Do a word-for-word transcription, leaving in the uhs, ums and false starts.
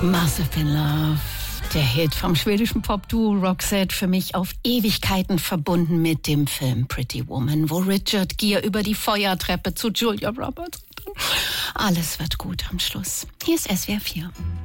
Massive in Love, der Hit vom schwedischen Pop-Duo Roxette, für mich auf Ewigkeiten verbunden mit dem Film Pretty Woman, wo Richard Gere über die Feuertreppe zu Julia Roberts. Alles wird gut am Schluss. Hier ist S W R vier.